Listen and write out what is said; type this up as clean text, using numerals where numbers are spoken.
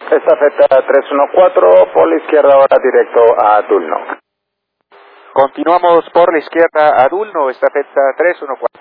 Estafeta 314, por la izquierda ahora directo a Dulno. Continuamos por la izquierda a Dulno, estafeta 314.